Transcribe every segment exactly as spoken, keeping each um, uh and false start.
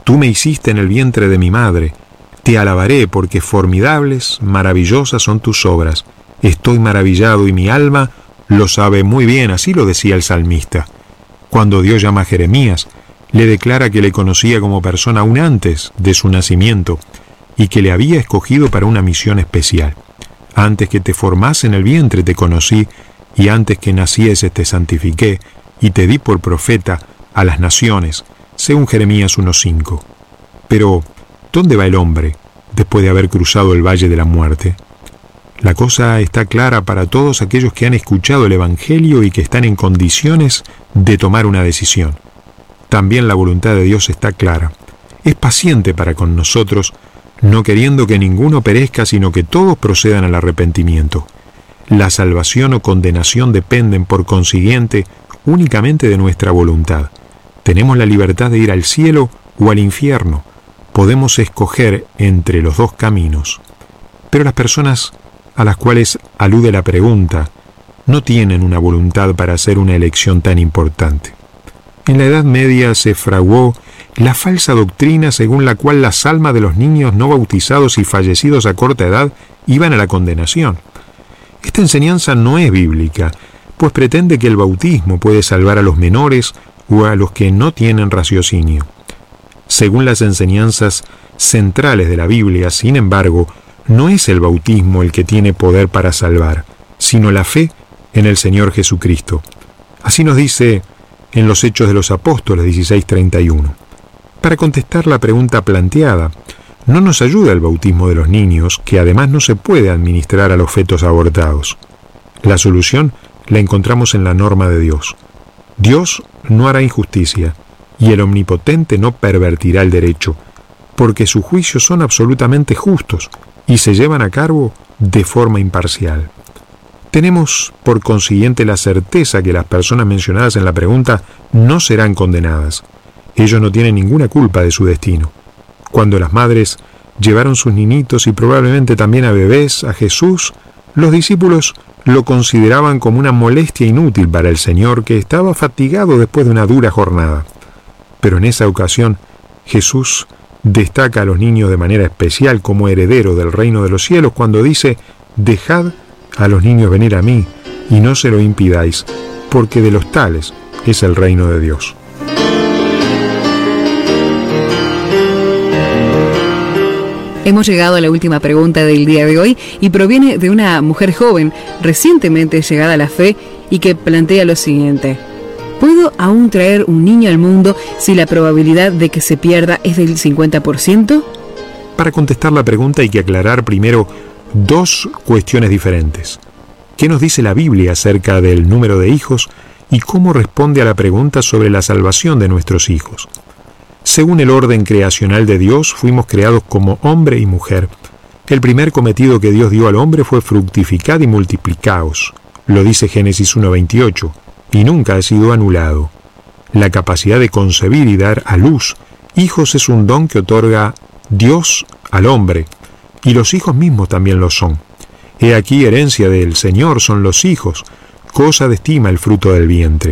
Tú me hiciste en el vientre de mi madre. Te alabaré porque formidables, maravillosas son tus obras. Estoy maravillado y mi alma lo sabe muy bien, así lo decía el salmista. Cuando Dios llama a Jeremías, le declara que le conocía como persona aún antes de su nacimiento y que le había escogido para una misión especial. Antes que te formase en el vientre te conocí, y antes que nacieses te santifiqué, y te di por profeta a las naciones, según Jeremías uno cinco. Pero, ¿dónde va el hombre después de haber cruzado el valle de la muerte? La cosa está clara para todos aquellos que han escuchado el Evangelio y que están en condiciones de tomar una decisión. También la voluntad de Dios está clara. Es paciente para con nosotros, no queriendo que ninguno perezca, sino que todos procedan al arrepentimiento. La salvación o condenación dependen, por consiguiente, únicamente de nuestra voluntad. Tenemos la libertad de ir al cielo o al infierno. Podemos escoger entre los dos caminos. Pero las personas a las cuales alude la pregunta no tienen una voluntad para hacer una elección tan importante. En la Edad Media se fraguó la falsa doctrina según la cual las almas de los niños no bautizados y fallecidos a corta edad iban a la condenación. Esta enseñanza no es bíblica, pues pretende que el bautismo puede salvar a los menores o a los que no tienen raciocinio. Según las enseñanzas centrales de la Biblia, sin embargo, no es el bautismo el que tiene poder para salvar, sino la fe en el Señor Jesucristo. Así nos dice en los Hechos de los Apóstoles dieciséis treinta y uno. Para contestar la pregunta planteada, no nos ayuda el bautismo de los niños, que además no se puede administrar a los fetos abortados. La solución la encontramos en la norma de Dios. Dios no hará injusticia, y el Omnipotente no pervertirá el derecho, porque sus juicios son absolutamente justos y se llevan a cabo de forma imparcial. Tenemos, por consiguiente, la certeza que las personas mencionadas en la pregunta no serán condenadas. Ellos no tienen ninguna culpa de su destino. Cuando las madres llevaron sus niñitos y probablemente también a bebés a Jesús, los discípulos lo consideraban como una molestia inútil para el Señor, que estaba fatigado después de una dura jornada. Pero en esa ocasión, Jesús destaca a los niños de manera especial como heredero del reino de los cielos cuando dice: «Dejad a los niños venir a mí, y no se lo impidáis, porque de los tales es el reino de Dios». Hemos llegado a la última pregunta del día de hoy y proviene de una mujer joven, recientemente llegada a la fe, y que plantea lo siguiente: ¿puedo aún traer un niño al mundo si la probabilidad de que se pierda es del cincuenta por ciento? Para contestar la pregunta hay que aclarar primero dos cuestiones diferentes. ¿Qué nos dice la Biblia acerca del número de hijos y cómo responde a la pregunta sobre la salvación de nuestros hijos? Según el orden creacional de Dios, fuimos creados como hombre y mujer. El primer cometido que Dios dio al hombre fue fructificad y multiplicaos. Lo dice Génesis uno veintiocho, y nunca ha sido anulado. La capacidad de concebir y dar a luz hijos es un don que otorga Dios al hombre, y los hijos mismos también lo son. He aquí, herencia del Señor son los hijos, cosa de estima el fruto del vientre.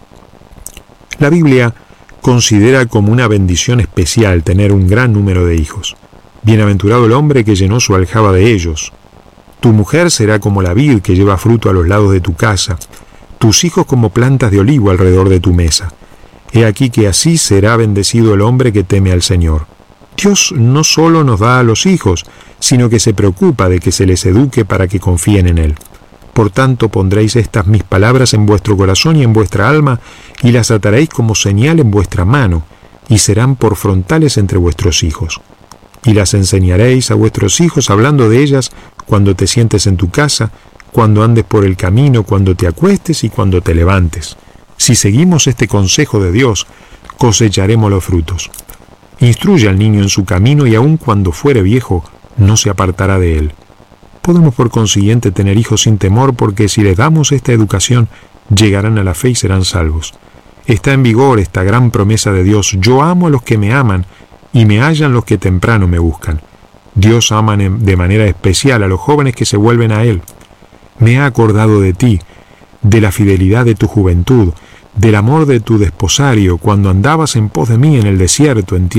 La Biblia considera como una bendición especial tener un gran número de hijos. Bienaventurado el hombre que llenó su aljaba de ellos. Tu mujer será como la vid que lleva fruto a los lados de tu casa, tus hijos como plantas de olivo alrededor de tu mesa. He aquí que así será bendecido el hombre que teme al Señor. Dios no solo nos da a los hijos, sino que se preocupa de que se les eduque para que confíen en Él. Por tanto, pondréis estas mis palabras en vuestro corazón y en vuestra alma, y las ataréis como señal en vuestra mano, y serán por frontales entre vuestros hijos. Y las enseñaréis a vuestros hijos, hablando de ellas cuando te sientes en tu casa, cuando andes por el camino, cuando te acuestes y cuando te levantes. Si seguimos este consejo de Dios, cosecharemos los frutos. Instruye al niño en su camino, y aun cuando fuere viejo, no se apartará de él. Podemos por consiguiente tener hijos sin temor, porque si les damos esta educación, llegarán a la fe y serán salvos. Está en vigor esta gran promesa de Dios: yo amo a los que me aman, y me hallan los que temprano me buscan. Dios ama de manera especial a los jóvenes que se vuelven a Él. Me ha acordado de ti, de la fidelidad de tu juventud, del amor de tu desposario, cuando andabas en pos de mí en el desierto, en tierra